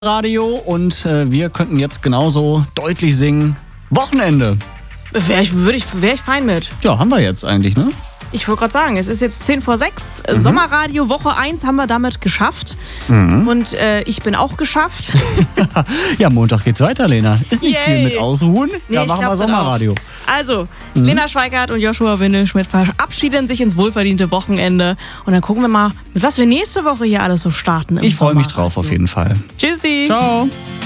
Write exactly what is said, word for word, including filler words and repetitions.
Radio und äh, wir könnten jetzt genauso deutlich singen. Wochenende. Wäre ich, würd ich, wär ich fein mit. Ja, haben wir jetzt eigentlich, ne? Ich wollte gerade sagen, es ist jetzt zehn vor sechs. Mhm. Sommerradio Woche eins haben wir damit geschafft. Mhm. Und äh, ich bin auch geschafft. Ja, Montag geht's weiter, Lena. Ist nicht Yay. viel mit Ausruhen. Nee, da ich machen wir glaub, das Sommerradio. Also, mhm. Lena Schweikart und Joshua Windelschmidt verabschieden sich ins wohlverdiente Wochenende. Und dann gucken wir mal, mit was wir nächste Woche hier alles so starten. Ich freue mich drauf auf jeden Fall. Tschüssi. Ciao.